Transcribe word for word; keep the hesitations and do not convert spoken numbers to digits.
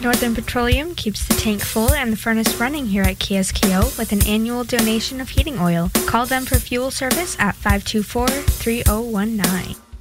Northern Petroleum keeps the tank full and the furnace running here at K S K O with an annual donation of heating oil. Call them for fuel service at five two four, three zero one nine.